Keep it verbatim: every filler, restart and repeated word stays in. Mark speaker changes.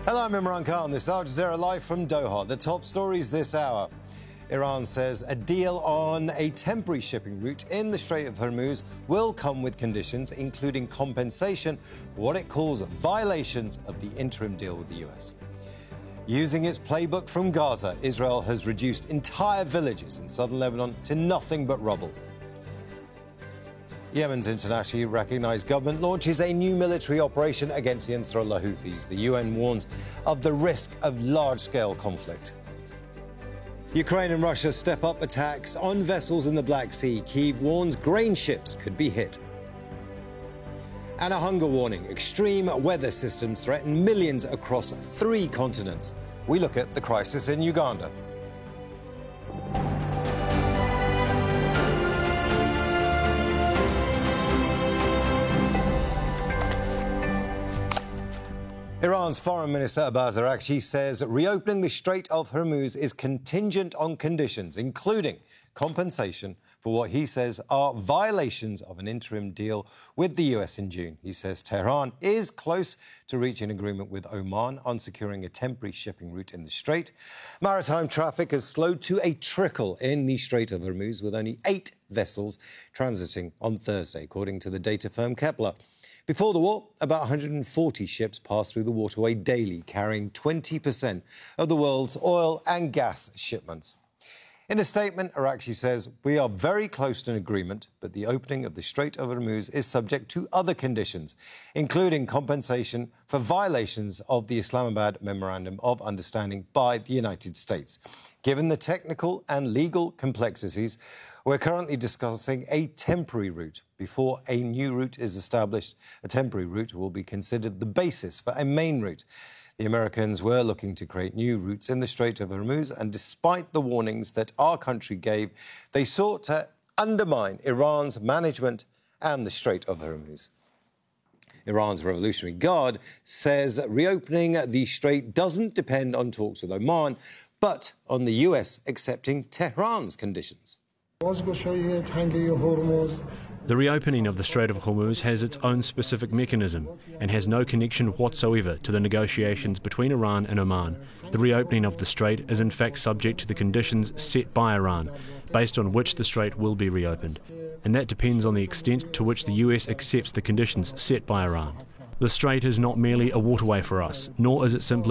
Speaker 1: Hello, I'm Imran Khan. This is Al Jazeera live from Doha. The top stories this hour. Iran says a deal on a temporary shipping route in the Strait of Hormuz will come with conditions, including compensation for what it calls violations of the interim deal with the U S. Using its playbook from Gaza, Israel has reduced entire villages in southern Lebanon to nothing but rubble. Yemen's internationally recognized government launches a new military operation against the Ansarullah Houthis. The U N warns of the risk of large-scale conflict. Ukraine and Russia step up attacks on vessels in the Black Sea. Kyiv warns grain ships could be hit. And a hunger warning. Extreme weather systems threaten millions across three continents. We look at the crisis in Uganda. Iran's Foreign Minister Abbas Araghchi says reopening the Strait of Hormuz is contingent on conditions, including compensation for what he says are violations of an interim deal with the U S in June. He says Tehran is close to reaching an agreement with Oman on securing a temporary shipping route in the strait. Maritime traffic has slowed to a trickle in the Strait of Hormuz, with only eight vessels transiting on Thursday, according to the data firm Kepler. Before the war, about one hundred forty ships passed through the waterway daily, carrying twenty percent of the world's oil and gas shipments. In a statement, Araghchi says, "We are very close to an agreement, but the opening of the Strait of Hormuz is subject to other conditions, including compensation for violations of the Islamabad Memorandum of Understanding by the United States. Given the technical and legal complexities, we're currently discussing a temporary route. Before a new route is established, a temporary route will be considered the basis for a main route." The Americans were looking to create new routes in the Strait of Hormuz, and despite the warnings that our country gave, they sought to undermine Iran's management and the Strait of Hormuz. Iran's Revolutionary Guard says reopening the strait doesn't depend on talks with Oman, but on the U S accepting Tehran's conditions.
Speaker 2: The reopening of the Strait of Hormuz has its own specific mechanism and has no connection whatsoever to the negotiations between Iran and Oman. The reopening of the strait is in fact subject to the conditions set by Iran, based on which the strait will be reopened, and that depends on the extent to which the U S accepts the conditions set by Iran. The strait is not merely a waterway for us, nor is it simply